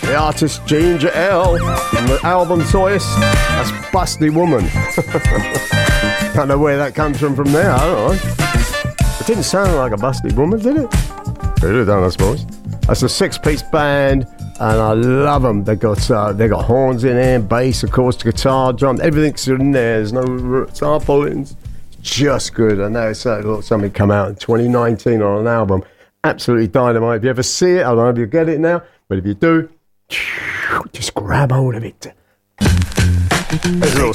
The artist Ginger L from the album Choice. That's Busty Woman. Don't know where that comes from there. I don't know. It didn't sound like a busty woman, did it? Could have done, I suppose. That's a six-piece band, and I love them. They got horns in there, bass, of course, guitar, drum, everything's in there. There's no samplings. Just good. I know it's something come out in 2019 on an album. Absolutely dynamite. If you ever see it, I don't know if you get it now, but if you do, just grab hold of it. There's a little